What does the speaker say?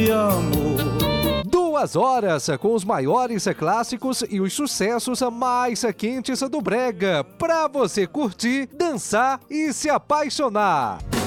de amor. 2 horas com os maiores clássicos e os sucessos mais quentes do brega, pra você curtir, dançar e se apaixonar.